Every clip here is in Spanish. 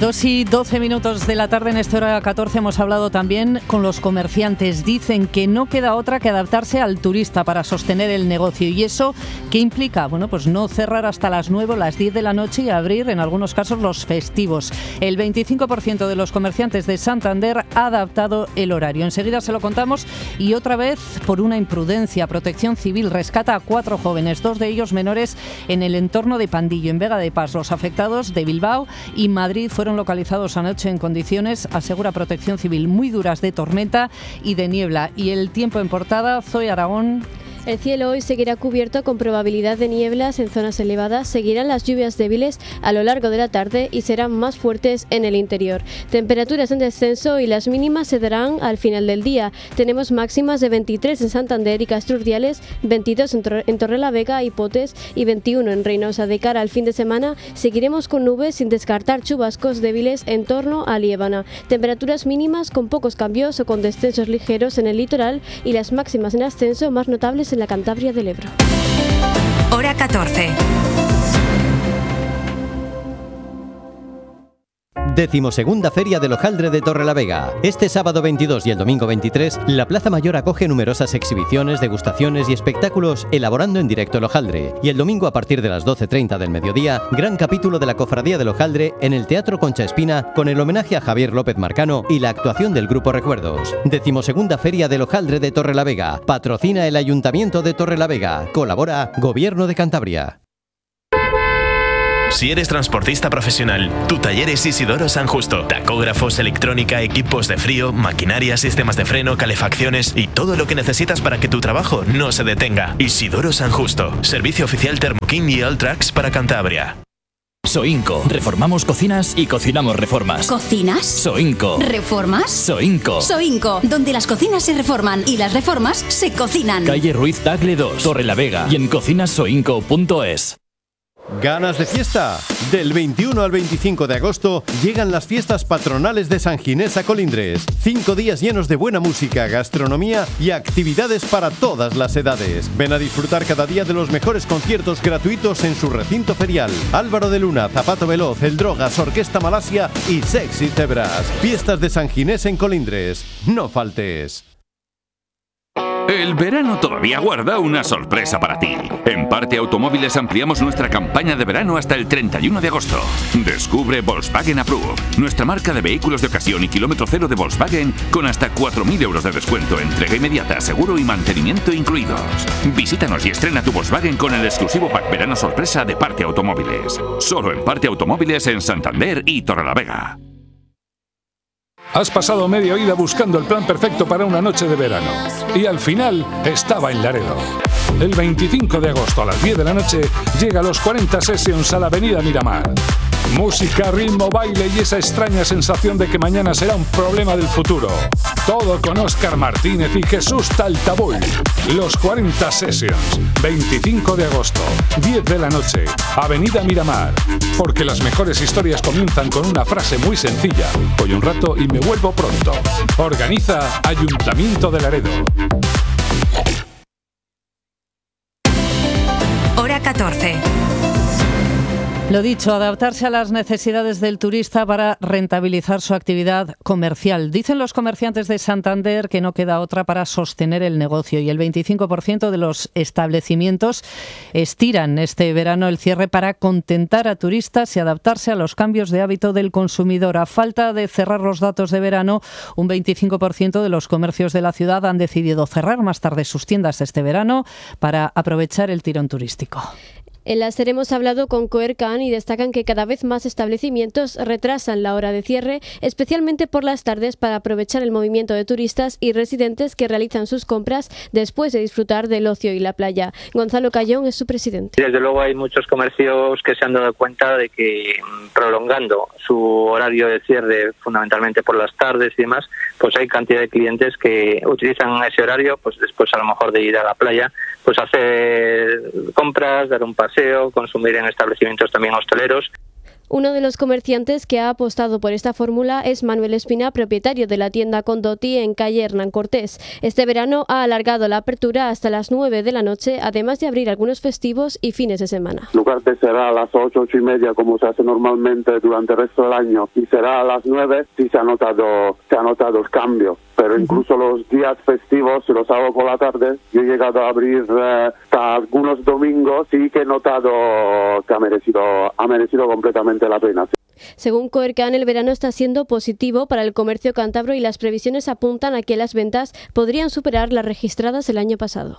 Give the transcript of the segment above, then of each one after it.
2:12 de la tarde, en esta hora 14, hemos hablado también con los comerciantes. Dicen que no queda otra que adaptarse al turista para sostener el negocio. ¿Y eso qué implica? Bueno, pues no cerrar hasta las 9 o las 10 de la noche y abrir, en algunos casos, los festivos. El 25% de los comerciantes de Santander ha adaptado el horario. Enseguida se lo contamos. Y otra vez, por una imprudencia, Protección Civil rescata a 4 jóvenes, 2 de ellos menores, en el entorno de Pandillo, en Vega de Pas. Los afectados de Bilbao y Madrid fueron localizados anoche en condiciones, asegura Protección Civil, muy duras de tormenta y de niebla. Y el tiempo en portada, Zoe Aragón. El cielo hoy seguirá cubierto con probabilidad de nieblas en zonas elevadas, seguirán las lluvias débiles a lo largo de la tarde y serán más fuertes en el interior. Temperaturas en descenso y las mínimas se darán al final del día. Tenemos máximas de 23 en Santander y Castro Urdiales, 22 en Torrelavega y Potes y 21 en Reynosa. De cara al fin de semana seguiremos con nubes sin descartar chubascos débiles en torno a Liébana. Temperaturas mínimas con pocos cambios o con descensos ligeros en el litoral y las máximas en ascenso más notables en la Cantabria del Ebro. Hora 14. 12ª Feria del Hojaldre de Torrelavega. Este sábado 22 y el domingo 23, la Plaza Mayor acoge numerosas exhibiciones, degustaciones y espectáculos elaborando en directo el hojaldre. Y el domingo, a partir de las 12:30 del mediodía, gran capítulo de la Cofradía del Hojaldre en el Teatro Concha Espina, con el homenaje a Javier López Marcano y la actuación del Grupo Recuerdos. 12ª Feria del Hojaldre de Torrelavega. Patrocina el Ayuntamiento de Torrelavega. Colabora Gobierno de Cantabria. Si eres transportista profesional, tu taller es Isidoro San Justo. Tacógrafos, electrónica, equipos de frío, maquinaria, sistemas de freno, calefacciones y todo lo que necesitas para que tu trabajo no se detenga. Isidoro San Justo. Servicio oficial Thermoking y Alltrax para Cantabria. Soinco. Reformamos cocinas y cocinamos reformas. ¿Cocinas? Soinco. ¿Reformas? Soinco. Soinco, donde las cocinas se reforman y las reformas se cocinan. Calle Ruiz Tagle 2, Torrelavega y en cocinasoinco.es. ¿Ganas de fiesta? Del 21 al 25 de agosto llegan las fiestas patronales de San Ginés a Colindres. 5 días llenos de buena música, gastronomía y actividades para todas las edades. Ven a disfrutar cada día de los mejores conciertos gratuitos en su recinto ferial. Álvaro de Luna, Zapato Veloz, El Drogas, Orquesta Malasia y Sexy Cebras. Fiestas de San Ginés en Colindres. No faltes. El verano todavía guarda una sorpresa para ti. En Parte Automóviles ampliamos nuestra campaña de verano hasta el 31 de agosto. Descubre Volkswagen Approved, nuestra marca de vehículos de ocasión y kilómetro cero de Volkswagen con hasta 4.000 euros de descuento, entrega inmediata, seguro y mantenimiento incluidos. Visítanos y estrena tu Volkswagen con el exclusivo pack verano sorpresa de Parte Automóviles. Solo en Parte Automóviles en Santander y Torrelavega. Has pasado media vida buscando el plan perfecto para una noche de verano y al final estaba en Laredo. El 25 de agosto a las 10 de la noche llega Los 40 Sessions a la Avenida Miramar. Música, ritmo, baile y esa extraña sensación de que mañana será un problema del futuro. Todo con Óscar Martínez y Jesús Taltabull. Los 40 Sessions, 25 de agosto, 10 de la noche, Avenida Miramar. Porque las mejores historias comienzan con una frase muy sencilla. Voy un rato y me vuelvo pronto. Organiza Ayuntamiento de Laredo. Hora 14. Lo dicho, adaptarse a las necesidades del turista para rentabilizar su actividad comercial. Dicen los comerciantes de Santander que no queda otra para sostener el negocio y el 25% de los establecimientos estiran este verano el cierre para contentar a turistas y adaptarse a los cambios de hábito del consumidor. A falta de cerrar los datos de verano, un 25% de los comercios de la ciudad han decidido cerrar más tarde sus tiendas este verano para aprovechar el tirón turístico. En la SER hemos hablado con Coercan y destacan que cada vez más establecimientos retrasan la hora de cierre, especialmente por las tardes, para aprovechar el movimiento de turistas y residentes que realizan sus compras después de disfrutar del ocio y la playa. Gonzalo Cayón es su presidente. Desde luego hay muchos comercios que se han dado cuenta de que prolongando su horario de cierre, fundamentalmente por las tardes y demás, pues hay cantidad de clientes que utilizan ese horario, pues después a lo mejor de ir a la playa, pues hacer compras, dar un paseo, consumir en establecimientos también hosteleros. Uno de los comerciantes que ha apostado por esta fórmula es Manuel Espina, propietario de la tienda Condotti en calle Hernán Cortés. Este verano ha alargado la apertura hasta las 9 de la noche, además de abrir algunos festivos y fines de semana. En lugar de será a las 8, 8 y media, como se hace normalmente durante el resto del año, y será a las 9, sí se ha notado el cambio. Pero incluso los días festivos, los sábados por la tarde, yo he llegado a abrir hasta algunos domingos, sí que he notado que ha merecido completamente la pena. Según Coercan, el verano está siendo positivo para el comercio cántabro y las previsiones apuntan a que las ventas podrían superar las registradas el año pasado.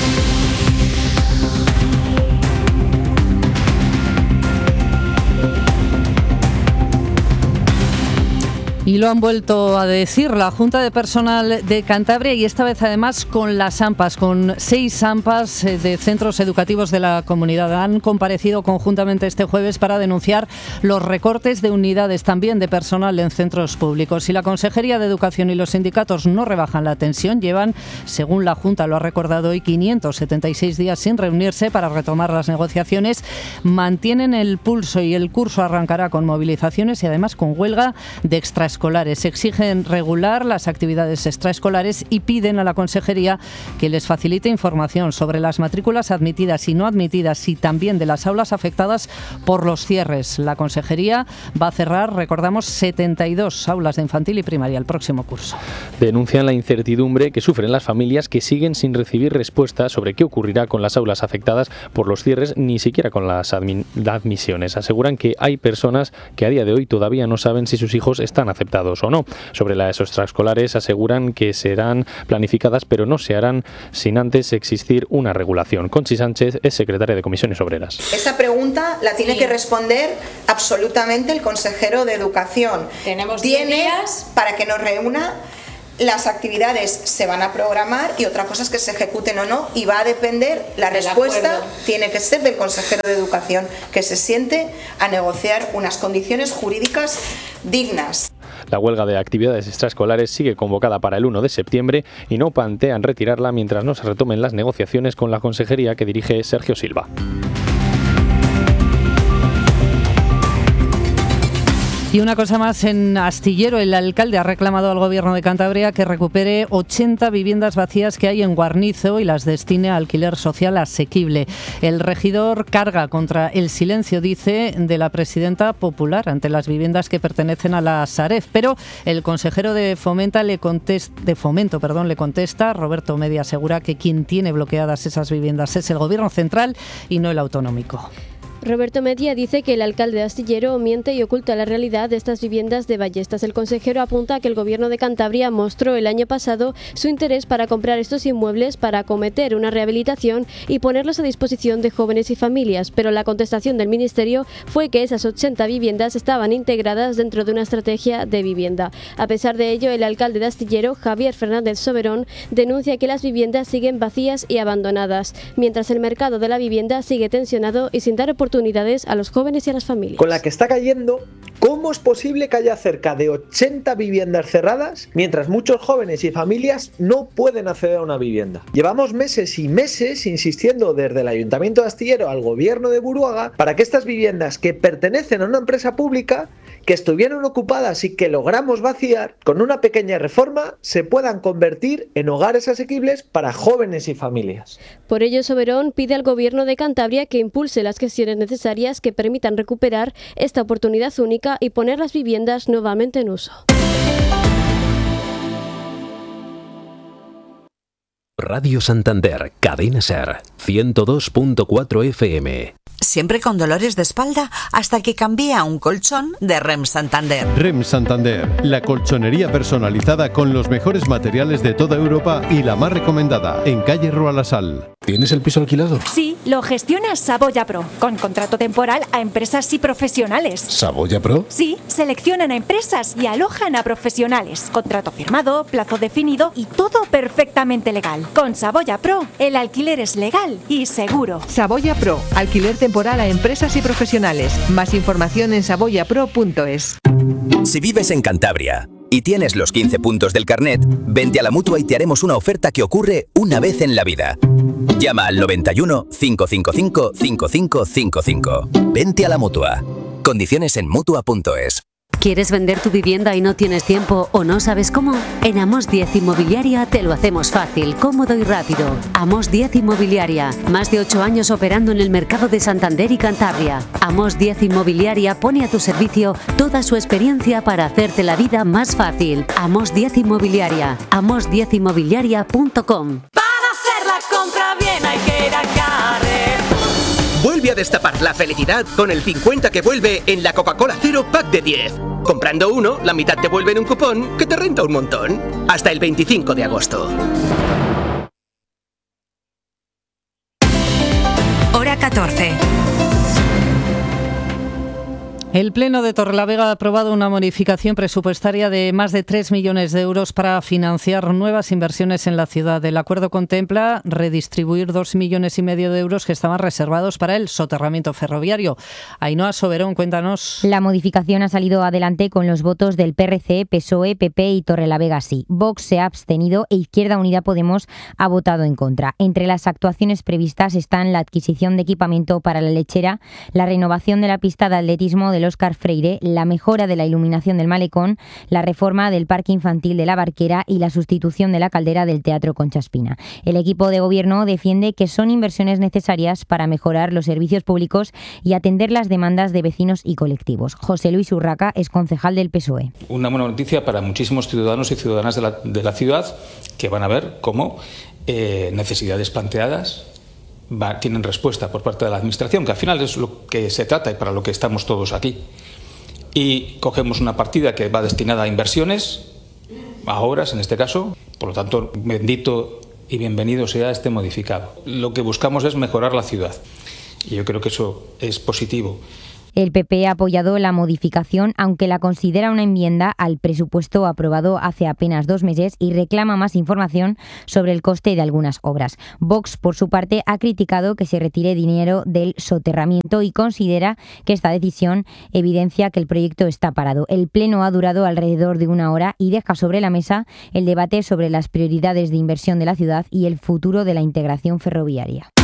Y lo han vuelto a decir la Junta de Personal de Cantabria, y esta vez además con las AMPAs, con 6 AMPAs de centros educativos de la comunidad. Han comparecido conjuntamente este jueves para denunciar los recortes de unidades también de personal en centros públicos. Y la Consejería de Educación y los sindicatos no rebajan la tensión. Llevan, según la Junta lo ha recordado hoy, 576 días sin reunirse para retomar las negociaciones. Mantienen el pulso y el curso arrancará con movilizaciones y además con huelga de extraescolares. Exigen regular las actividades extraescolares y piden a la Consejería que les facilite información sobre las matrículas admitidas y no admitidas y también de las aulas afectadas por los cierres. La Consejería va a cerrar, recordamos, 72 aulas de infantil y primaria el próximo curso. Denuncian la incertidumbre que sufren las familias que siguen sin recibir respuesta sobre qué ocurrirá con las aulas afectadas por los cierres, ni siquiera con las admisiones. Aseguran que hay personas que a día de hoy todavía no saben si sus hijos están aceptados o no. Sobre las extraescolares aseguran que serán planificadas, pero no se harán sin antes existir una regulación. Conchi Sánchez es secretaria de Comisiones Obreras. Esa pregunta la tiene que responder absolutamente el consejero de Educación. Tenemos 10 días para que nos reúna. Las actividades se van a programar y otra cosa es que se ejecuten o no, y va a depender, la respuesta tiene que ser del consejero de Educación, que se siente a negociar unas condiciones jurídicas dignas. La huelga de actividades extraescolares sigue convocada para el 1 de septiembre y no plantean retirarla mientras no se retomen las negociaciones con la consejería que dirige Sergio Silva. Y una cosa más, en Astillero el alcalde ha reclamado al Gobierno de Cantabria que recupere 80 viviendas vacías que hay en Guarnizo y las destine a alquiler social asequible. El regidor carga contra el silencio, dice, de la presidenta popular ante las viviendas que pertenecen a la Sareb, pero el consejero de Fomento le contesta, Roberto Media asegura que quien tiene bloqueadas esas viviendas es el Gobierno central y no el autonómico. Roberto Media dice que el alcalde de Astillero miente y oculta la realidad de estas viviendas de Ballestas. El consejero apunta que el Gobierno de Cantabria mostró el año pasado su interés para comprar estos inmuebles para acometer una rehabilitación y ponerlos a disposición de jóvenes y familias, pero la contestación del Ministerio fue que esas 80 viviendas estaban integradas dentro de una estrategia de vivienda. A pesar de ello, el alcalde de Astillero, Javier Fernández Soberón, denuncia que las viviendas siguen vacías y abandonadas, mientras el mercado de la vivienda sigue tensionado y sin dar oportunidades a los jóvenes y a las familias. Con la que está cayendo, ¿cómo es posible que haya cerca de 80 viviendas cerradas mientras muchos jóvenes y familias no pueden acceder a una vivienda? Llevamos meses y meses insistiendo desde el Ayuntamiento de Astillero al Gobierno de Buruaga para que estas viviendas que pertenecen a una empresa pública, que estuvieron ocupadas y que logramos vaciar, con una pequeña reforma se puedan convertir en hogares asequibles para jóvenes y familias. Por ello, Soberón pide al Gobierno de Cantabria que impulse las gestiones necesarias que permitan recuperar esta oportunidad única y poner las viviendas nuevamente en uso. Radio Santander, Cadena Ser, 102.4 FM. Siempre con dolores de espalda hasta que cambié a un colchón de REM Santander. REM Santander, la colchonería personalizada con los mejores materiales de toda Europa y la más recomendada, en calle Rua La Sal. ¿Tienes el piso alquilado? Sí, lo gestiona Saboya Pro, con contrato temporal a empresas y profesionales. ¿Saboya Pro? Sí, seleccionan a empresas y alojan a profesionales. Contrato firmado, plazo definido y todo perfectamente legal. Con Saboya Pro, el alquiler es legal y seguro. Saboya Pro, alquiler temporal a empresas y profesionales. Más información en saboyapro.es. Si vives en Cantabria y tienes los 15 puntos del carnet, vente a la Mutua y te haremos una oferta que ocurre una vez en la vida. Llama al 91 555 5555. Vente a la Mutua. Condiciones en Mutua.es. ¿Quieres vender tu vivienda y no tienes tiempo o no sabes cómo? En Amos 10 Inmobiliaria te lo hacemos fácil, cómodo y rápido. Amos 10 Inmobiliaria, más de 8 años operando en el mercado de Santander y Cantabria. Amos 10 Inmobiliaria pone a tu servicio toda su experiencia para hacerte la vida más fácil. Amos 10 Inmobiliaria, amos10inmobiliaria.com. Para hacer la compra bien hay que ir a Carrefour. Vuelve a destapar la felicidad con el 50 que vuelve en la Coca-Cola Cero Pack de 10. Comprando uno, la mitad te vuelve en un cupón que te renta un montón. Hasta el 25 de agosto. Hora 14. El Pleno de Torrelavega ha aprobado una modificación presupuestaria de más de 3 millones de euros para financiar nuevas inversiones en la ciudad. El acuerdo contempla redistribuir 2,5 millones de euros que estaban reservados para el soterramiento ferroviario. Ainhoa Soberón, cuéntanos. La modificación ha salido adelante con los votos del PRC, PSOE, PP y Torrelavega sí. Vox se ha abstenido e Izquierda Unida Podemos ha votado en contra. Entre las actuaciones previstas están la adquisición de equipamiento para la lechera, la renovación de la pista de atletismo del Óscar Freire, la mejora de la iluminación del malecón, la reforma del parque infantil de la Barquera y la sustitución de la caldera del Teatro Concha Espina. El equipo de gobierno defiende que son inversiones necesarias para mejorar los servicios públicos y atender las demandas de vecinos y colectivos. José Luis Urraca es concejal del PSOE. Una buena noticia para muchísimos ciudadanos y ciudadanas de la ciudad que van a ver cómo necesidades planteadas tienen respuesta por parte de la Administración, que al final es lo que se trata y para lo que estamos todos aquí. Y cogemos una partida que va destinada a inversiones, a obras en este caso, por lo tanto, bendito y bienvenido sea este modificado. Lo que buscamos es mejorar la ciudad y yo creo que eso es positivo. El PP ha apoyado la modificación, aunque la considera una enmienda al presupuesto aprobado hace apenas 2 meses y reclama más información sobre el coste de algunas obras. Vox, por su parte, ha criticado que se retire dinero del soterramiento y considera que esta decisión evidencia que el proyecto está parado. El pleno ha durado alrededor de 1 hora y deja sobre la mesa el debate sobre las prioridades de inversión de la ciudad y el futuro de la integración ferroviaria.